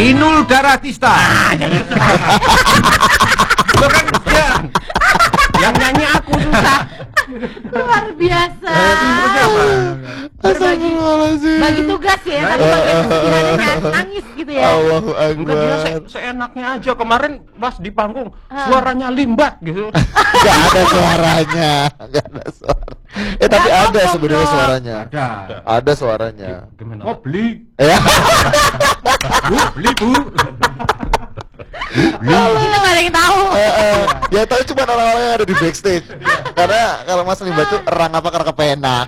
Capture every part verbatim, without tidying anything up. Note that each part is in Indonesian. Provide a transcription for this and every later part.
Inul Daratista. Lo kan ya, yang nyanyi aku susah. Luar biasa. Berbagi, bagi tugas ya, tapi bagian kesedihannya nangis gitu ya. Allahu Enggak dia Akbar. se- seenaknya aja kemarin pas di panggung suaranya limbat gitu. Gak ada suaranya, gak ada suara. Eh tapi Nggak ada ngomong sebenarnya dong. suaranya. Ada. Ada suaranya. Gimana? Oh beli, Ya. bu, beli bu. Kita nggak ada yang tahu. Eh, eh, ya tahu cuma orang-orang yang ada di backstage. Karena kalau Mas Limba tuh erang apa karena kepenak.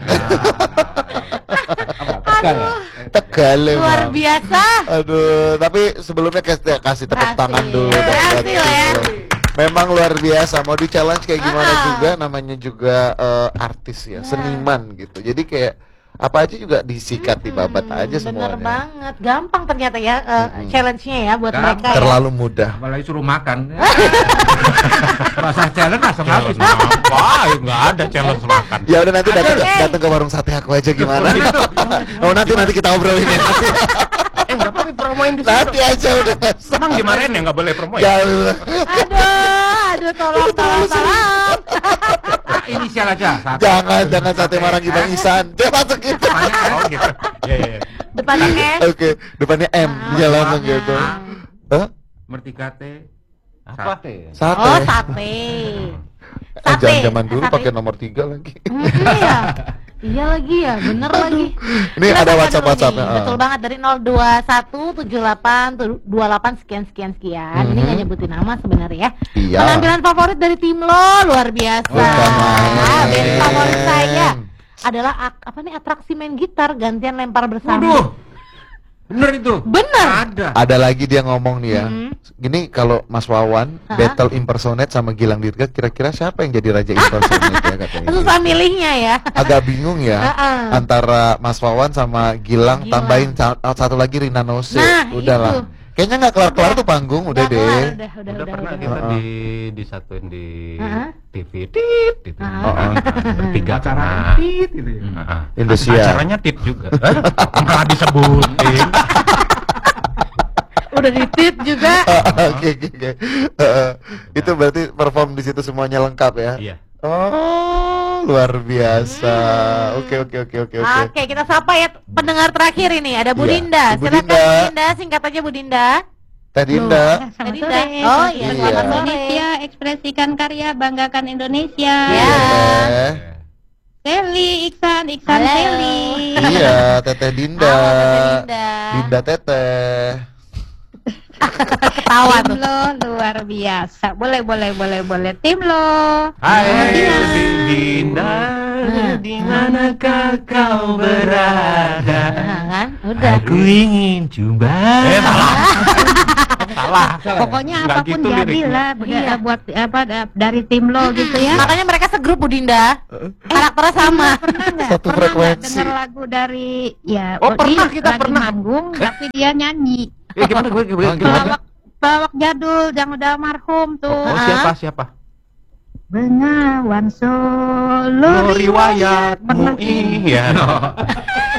Tegal. Tegal Luar emang. biasa. Aduh, tapi sebelumnya kasih, kasih tepuk Kasih. tangan dulu. Kasih buat lah ya. Timo. Memang luar biasa. Mau di challenge kayak gimana Ah. juga, namanya juga eh, artis ya, seniman gitu. Jadi kayak apa aja juga disikat di babat Hmm, aja semuanya. Bener banget, gampang ternyata ya uh, Mm-mm. challenge-nya ya buat Gampang. mereka ya. Terlalu mudah. Apalagi suruh makan. Masa challenge langsung habis. Apa? Enggak ada challenge makan. Ya udah nanti datang Oke. datang ke warung sate aku aja gimana? Oh nanti nanti kita obrolin ya. Nanti, Eh enggak apa-apa promoin di nanti situ. aja udah. Emang dimarahin ya nggak boleh promo ya? Jangan. Aduh, aduh tolong, tolong, tolong. Inisial aja. Satu. Jangan jangan sate marang Bang Isan. Dia masuk gitu. Oh gitu. Iya iya. Depannya S. Oke, depannya M jalan gitu. Hah? Mertikate. Apa? Sate. Sate. Oh, sate. Eh, jangan zaman dulu Sate. pakai nomor tiga lagi. Hmm, iya. Iya lagi ya, bener lagi. Ini Kita ada buka WhatsApp dulu WhatsAppnya. nih. Betul banget dari nol dua satu tujuh delapan dua delapan sekian sekian sekian. Ini Mhm. nggak nyebutin nama sebenarnya. Iya. Penampilan favorit dari tim lo luar biasa. Udah main. Ah, band favorit saya adalah ak- apa nih atraksi main gitar gantian lempar bersama. Waduh. Bener itu. Bener. Ada. Ada lagi dia ngomong nih ya. Mhm. Gini kalau Mas Wawan Ha-ha. battle impersonate sama Gilang Dirga, kira-kira siapa yang jadi raja impersonate ya katanya. Susah milihnya ya. Agak bingung ya Ha-ha. antara Mas Wawan sama Gilang, Gilang. tambahin sa- satu lagi Rina Nose. Nah, Udahlah. itu. Kayaknya nggak kelar-kelar tuh panggung, udah Nggak deh. kelar, udah, udah, Udah udah, pernah udah. kita Heeh. di disatuin di Heeh. T V tit gitu. Heeh. Heeh. Bertiga Acara pernah. tit gitu ya. Heeh. Indosiar. Acaranya tit juga. Hah? Malah disebutin. Udah ditit juga. Oke oke oke. Heeh. Itu berarti perform di situ semuanya lengkap ya? Iya. Oh, luar biasa. Oke oke oke oke oke. Oke, kita sapa ya pendengar terakhir ini. Ada Bu Iya, Dinda. Ibu Silakan Dinda. Bu Dinda, singkat aja Bu Dinda. Teh Dinda. Teh Dinda. sore. Oh iya, Iya. selamat sore. Indonesia, ekspresikan karya, banggakan Indonesia. Ya. Teh. Seli, Iksan, Iksan Halo. Seli. Iya, Teteh Dinda. Halo, Teh Dinda. Dinda Teteh. Ketawa Tim tuh. lo luar biasa. Boleh, boleh, boleh, boleh. Tim lo. Hai Iya. Dinda, Nah. di manakah kau berada? Nah, kan? Udah. Aku ingin coba. Eh salah. Salah. Pokoknya Nggak apapun gitu jadi liriknya. lah Iya. buat apa da- dari tim lo gitu ya. Makanya mereka segrup Bu Dinda. Karakternya sama. Pernah nggak? Satu Pernah nggak frekuensi. denger lagu dari ya Oh, pernah, dia kita lagi pernah. manggung tapi dia nyanyi. Eh gimana gue gue Ah, gimana? gimana? Pelawak pelawak jadul yang udah almarhum tuh. Oh siapa siapa? Bengawan Solo Lo riwayatmu Pernah. iya.